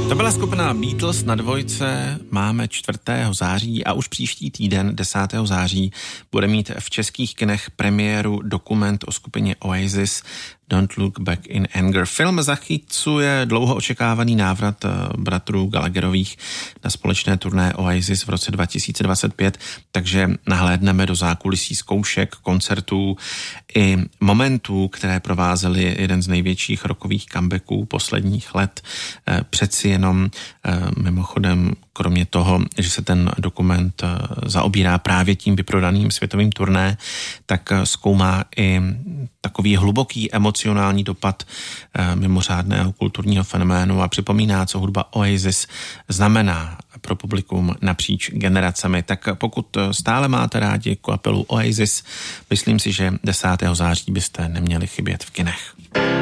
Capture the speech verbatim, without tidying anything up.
To byla skupina Beatles na dvojce, máme čtvrtého září a už příští týden, desátého září, bude mít v českých kinech premiéru dokument o skupině Oasis Don't Look Back in Anger. Film zachycuje dlouho očekávaný návrat bratrů Gallagherových na společné turné Oasis v roce dva tisíce dvacet pět, takže nahlédneme do zákulisí zkoušek, koncertů i momentů, které provázely jeden z největších rockových comebacků posledních let. Přeci jenom mimochodem, kromě toho, že se ten dokument zaobírá právě tím vyprodaným světovým turné, tak zkoumá i takový hluboký emocionální dopad mimořádného kulturního fenoménu a připomíná, co hudba Oasis znamená pro publikum napříč generacemi. Tak pokud stále máte rádi kapelu Oasis, myslím si, že desátého září byste neměli chybět v kinech.